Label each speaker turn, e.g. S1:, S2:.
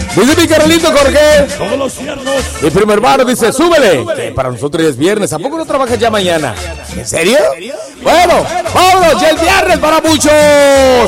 S1: Dice mi Carolito Jorge.
S2: Todos los viernes.
S1: Mi primo hermano dice, súbele. Que para nosotros ya es viernes. ¿A poco no trabajas ya mañana? ¿En serio? Bueno, vámonos, ya el viernes para muchos.